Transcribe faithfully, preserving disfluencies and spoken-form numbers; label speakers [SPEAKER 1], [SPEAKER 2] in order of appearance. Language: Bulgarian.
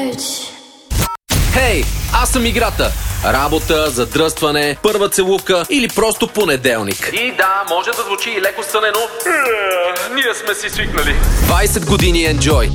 [SPEAKER 1] Хей, аз съм играта. Работа, задръстване, първа целувка или просто понеделник.
[SPEAKER 2] И да, може да звучи и леко стънено. Ние сме си свикнали.
[SPEAKER 1] двайсет години Enjoy.